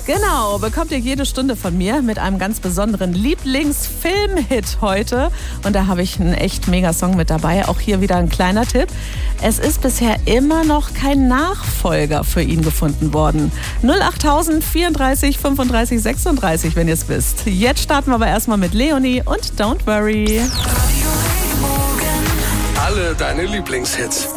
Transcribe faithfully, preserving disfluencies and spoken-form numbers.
Genau, bekommt ihr jede Stunde von mir mit einem ganz besonderen Lieblingsfilmhit heute. Und da habe ich einen echt Mega-Song mit dabei. Auch hier wieder ein kleiner Tipp. Es ist bisher immer noch kein Nachfolger für ihn gefunden worden. null achttausend vierunddreißig fünfunddreißig sechsunddreißig, wenn ihr es wisst. Jetzt starten wir aber erstmal mit Leonie und Don't Worry. Alle deine Lieblingshits.